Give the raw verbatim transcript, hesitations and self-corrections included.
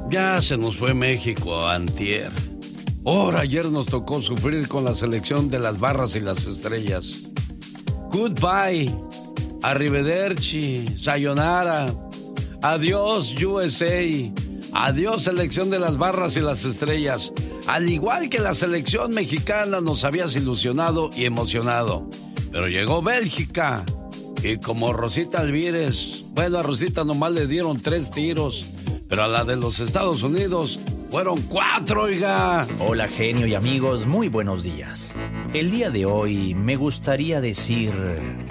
Ya se nos fue México antier. Ahora ayer nos tocó sufrir con la selección de las barras y las estrellas. Goodbye, arrivederci, sayonara, adiós U S A, adiós selección de las barras y las estrellas. Al igual que la selección mexicana nos habías ilusionado y emocionado. Pero llegó Bélgica y como Rosita Alvírez, bueno, a Rosita nomás le dieron tres tiros, pero a la de los Estados Unidos fueron cuatro, oiga. Hola, genio y amigos, muy buenos días. El día de hoy me gustaría decir